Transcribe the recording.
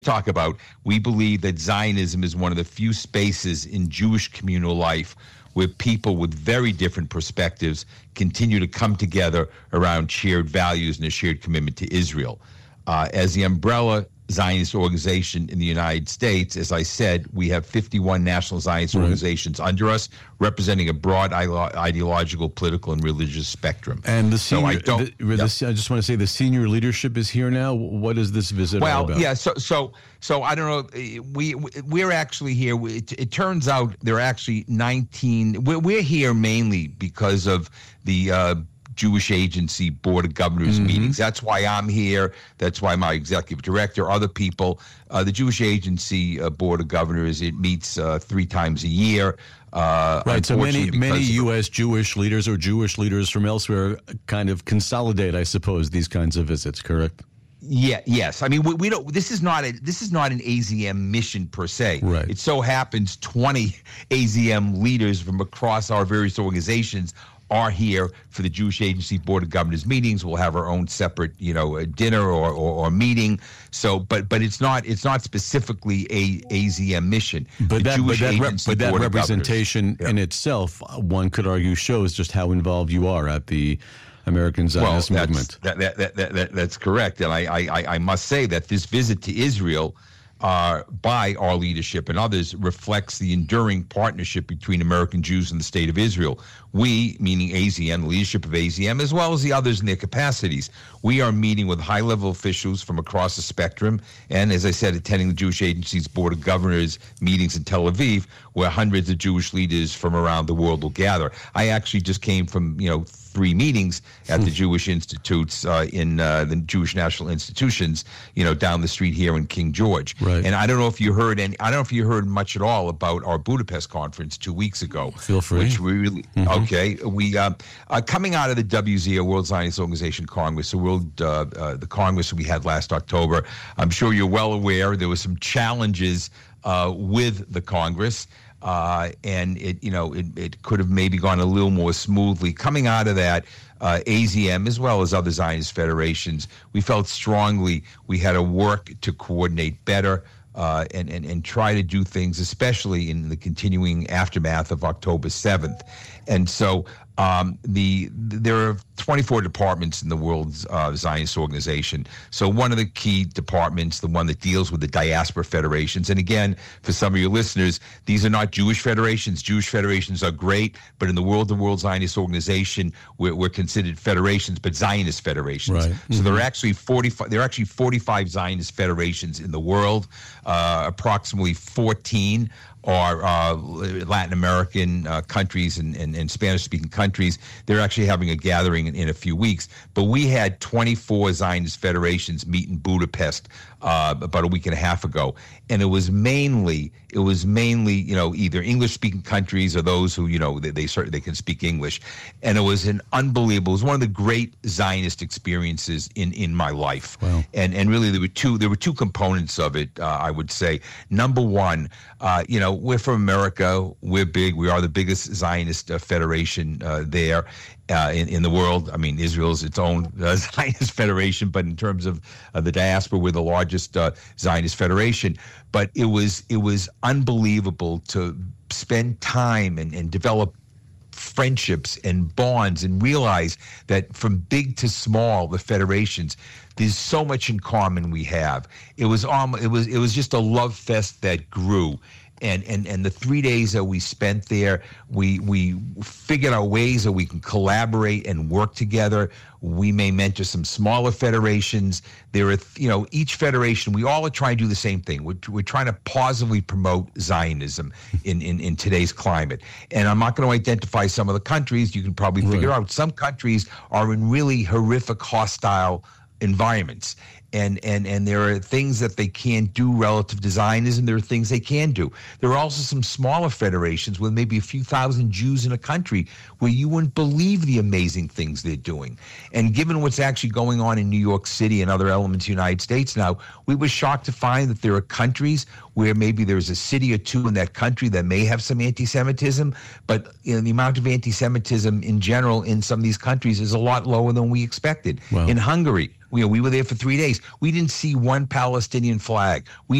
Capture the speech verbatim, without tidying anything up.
talk about, we believe that Zionism is one of the few spaces in Jewish communal life where people with very different perspectives continue to come together around shared values and a shared commitment to Israel. Uh, as the umbrella Zionist organization in the United States, as I said, we have fifty-one national Zionist right. organizations under us, representing a broad ideological, political, and religious spectrum. And the senior, so I, don't, the, the, I just want to say the senior leadership is here now. What is this visit well, all about? Well, yeah, so so so I don't know. We we're actually here. It, it turns out there are actually nineteen. We're, we're here mainly because of the Uh, Jewish Agency Board of Governors mm-hmm. meetings. That's why I'm here. That's why my executive director, other people. Uh, the Jewish Agency uh, Board of Governors, it meets uh, three times a year. Uh, right, so many many U S Jewish leaders or Jewish leaders from elsewhere kind of consolidate, I suppose, these kinds of visits, correct? Yeah. Yes. I mean, we, we don't. This is not a. This is not an A Z M mission per se. Right. It so happens twenty A Z M leaders from across our various organizations are here for the Jewish Agency Board of Governors meetings. We'll have our own separate, you know, dinner or, or, or meeting. So, but but it's not it's not specifically a A Z M mission. But the that Jewish but that, rep, Agency but that Board representation yeah. in itself, one could argue, shows just how involved you are at the American Zionist well, movement. That, that, that, that, that, that's correct. And I, I, I must say that this visit to Israel Uh, by our leadership and others reflects the enduring partnership between American Jews and the State of Israel. We, meaning A Z M, the leadership of A Z M, as well as the others in their capacities, we are meeting with high-level officials from across the spectrum and, as I said, attending the Jewish Agency's Board of Governors meetings in Tel Aviv, where hundreds of Jewish leaders from around the world will gather. I actually just came from, you know, three meetings at the Jewish Institutes uh, in uh, the Jewish National Institutions, you know, down the street here in King George. Right. And I don't know if you heard any. I don't know if you heard much at all about our Budapest conference two weeks ago. Feel free. Which we really mm-hmm. okay. We uh, uh, coming out of the W Z O, World Zionist Organization Congress, the World uh, uh, the Congress we had last October. I'm sure you're well aware there were some challenges uh, with the Congress. Uh, and it, you know, it, it could have maybe gone a little more smoothly. Coming out of that, uh, A Z M, as well as other Zionist federations, we felt strongly we had to work to coordinate better uh, and, and, and try to do things, especially in the continuing aftermath of October seventh. And so um, the there are twenty-four departments in the World uh, Zionist Organization. So one of the key departments, the one that deals with the diaspora federations, and again, for some of your listeners, these are not Jewish federations. Jewish federations are great, but in the world, the World Zionist Organization, we're, we're considered federations, but Zionist federations. Right. So mm-hmm. there are actually forty-five. There are actually forty-five Zionist federations in the world. Uh, approximately fourteen are uh, Latin American uh, countries and, and, and Spanish-speaking countries. They're actually having a gathering in, in a few weeks. But we had twenty-four Zionist federations meet in Budapest uh, about a week and a half ago, and it was mainly it was mainly you know either English-speaking countries or those who you know they they, start, they can speak English, and it was an unbelievable. It was one of the great Zionist experiences in, in my life. Wow. And and really there were two there were two components of it. Uh, I would say number one, uh, you know. We're from America. We're big. We are the biggest Zionist uh, federation uh, there uh, in, in the world. I mean, Israel's its own uh, Zionist federation, but in terms of uh, the diaspora, we're the largest uh, Zionist federation. But it was it was unbelievable to spend time and, and develop friendships and bonds and realize that from big to small, the federations, there's so much in common we have. It was um, it was it was just a love fest that grew. And, and and the three days that we spent there, we we figured out ways that we can collaborate and work together. We may mentor some smaller federations. There are, you know, each federation, we all are trying to do the same thing. We're, we're trying to positively promote Zionism in, in, in today's climate. And I'm not going to identify some of the countries. You can probably figure right. out some countries are in really horrific, hostile environments. And, and and there are things that they can't do relative to Zionism. There are things they can do. There are also some smaller federations with maybe a few thousand Jews in a country where you wouldn't believe the amazing things they're doing. And given what's actually going on in New York City and other elements of the United States now, we were shocked to find that there are countries where maybe there's a city or two in that country that may have some anti-Semitism, but you know, the amount of anti-Semitism in general in some of these countries is a lot lower than we expected. Wow. In Hungary, We, we were there for three days. We didn't see one Palestinian flag. We